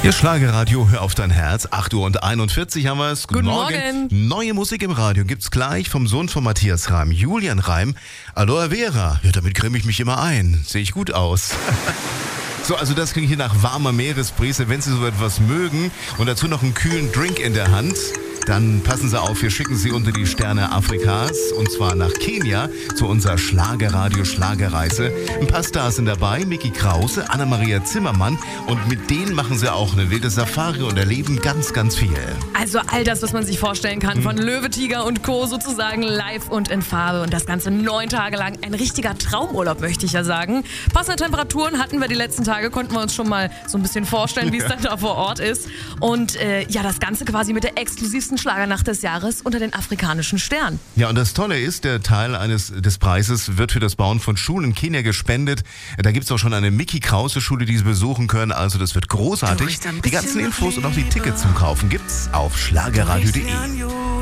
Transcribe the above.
Ihr Schlagerradio, hör auf dein Herz. 8:41 Uhr haben wir es. Guten Morgen. Neue Musik im Radio gibt's gleich vom Sohn von Matthias Reim, Julian Reim. Aloe Vera. Ja, damit creme ich mich immer ein. Sehe ich gut aus. So, also das klingt hier nach warmer Meeresbrise, wenn Sie so etwas mögen und dazu noch einen kühlen Drink in der Hand. Dann passen Sie auf, wir schicken Sie unter die Sterne Afrikas und zwar nach Kenia zu unserer Schlagerradio-Schlagerreise. Ein paar Stars sind dabei, Micky Krause, Anna-Maria Zimmermann und mit denen machen Sie auch eine wilde Safari und erleben ganz, ganz viel. Also all das, was man sich vorstellen kann, von Löwe, Tiger und Co. sozusagen live und in Farbe und das Ganze 9 Tage lang. Ein richtiger Traumurlaub, möchte ich ja sagen. Passende Temperaturen hatten wir die letzten Tage, konnten wir uns schon mal so ein bisschen vorstellen, wie es dann da vor Ort ist. Und ja, das Ganze quasi mit der exklusivsten Schlagernacht des Jahres unter den afrikanischen Sternen. Ja, und das Tolle ist, der Teil des Preises wird für das Bauen von Schulen in Kenia gespendet. Da gibt es auch schon eine Micky Krause Schule, die Sie besuchen können. Also das wird großartig. Die ganzen Infos und auch die Tickets zum Kaufen gibt's auf schlagerradio.de.